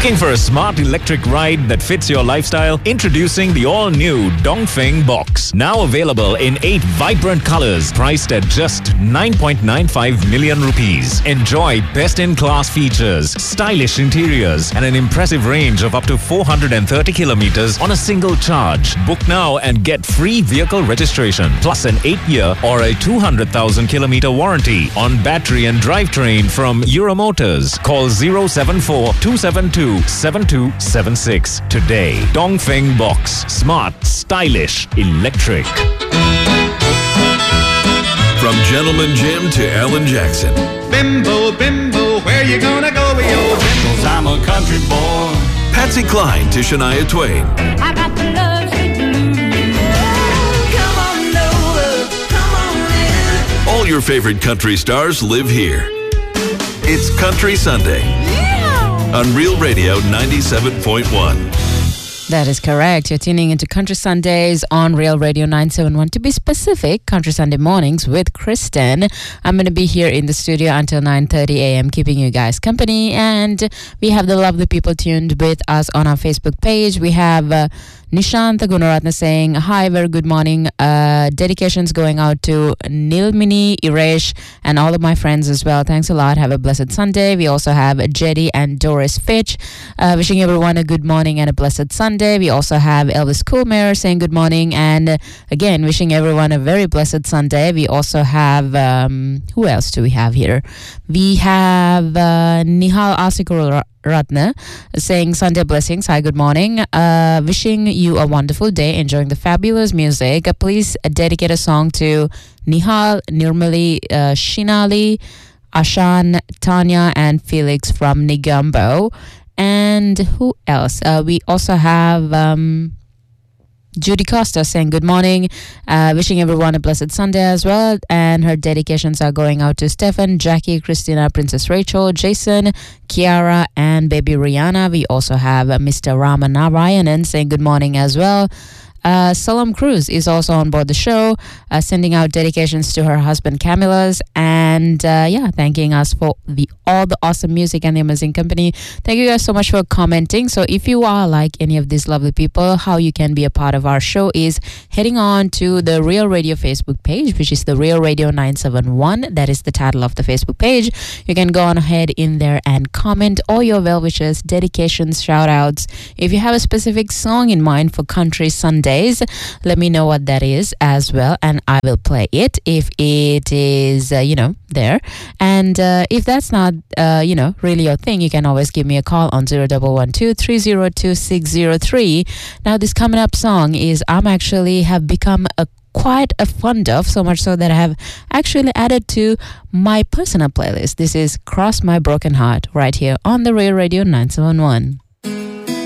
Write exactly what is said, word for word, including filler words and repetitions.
Looking for a smart electric ride that fits your lifestyle? Introducing the all-new Dongfeng Box. Now available in eight vibrant colors, priced at just nine point nine five million rupees. Enjoy best-in-class features, stylish interiors, and an impressive range of up to four hundred thirty kilometers on a single charge. Book now and get free vehicle registration, plus an eight-year or a two hundred thousand kilometer warranty on battery and drivetrain from Euromotors. Call zero seven four two seven two seven two seven six today. Dongfeng Box. Smart, stylish, electric. From Gentleman Jim to Alan Jackson. Bimbo, bimbo, where you gonna go, yo? Bimbo, I'm a country boy. Patsy Cline to Shania Twain. I got the love to do. Come on over, come on in. All your favorite country stars live here. It's Country Sunday. Yeah. On Real Radio ninety-seven point one. That is correct. You're tuning into Country Sundays on Real Radio nine seven one. To be specific, Country Sunday mornings with Kristen. I'm going to be here in the studio until nine thirty a.m. keeping you guys company. And we have the lovely people tuned with us on our Facebook page. We have uh, Nishanta Gunaratna saying, hi, very good morning. Uh, dedications going out to Nilmini, Iresh, and all of my friends as well. Thanks a lot. Have a blessed Sunday. We also have Jedi and Doris Fitch uh, wishing everyone a good morning and a blessed Sunday. We also have Elvis Coolmare saying good morning, and uh, again wishing everyone a very blessed Sunday. We also have um, who else do we have here? We have uh, Nihal Asikur Ratna saying Sunday blessings. Hi, good morning. Uh, wishing you a wonderful day, enjoying the fabulous music. Uh, please uh, dedicate a song to Nihal, Nirmali, uh, Shinali, Ashan, Tanya, and Felix from Nigambo. And who else? Uh, we also have um, Judy Costa saying good morning, uh, wishing everyone a blessed Sunday as well. And her dedications are going out to Stefan, Jackie, Christina, Princess Rachel, Jason, Kiara, and baby Rihanna. We also have uh, Mister Ramanarayanan saying good morning as well. Uh, Salam Cruz is also on board the show, uh, sending out dedications to her husband Camilas, and uh, yeah, thanking us for the all the awesome music and the amazing company. Thank you guys so much for commenting. So if you are like any of these lovely people, how you can be a part of our show is heading on to the Real Radio Facebook page, which is the Real Radio nine seven one. That is the title of the Facebook page. You can go on ahead in there and comment all your well wishes, dedications, shout outs. If you have a specific song in mind for Country Sunday, let me know what that is as well, and I will play it if it is, uh, you know, there. And uh, if that's not, uh, you know, really your thing, you can always give me a call on zero one one two three zero two six zero three. Now, this coming up song is I'm actually have become a quite a fond of, so much so that I have actually added to my personal playlist. This is Cross My Broken Heart right here on the Real Radio nine seven one.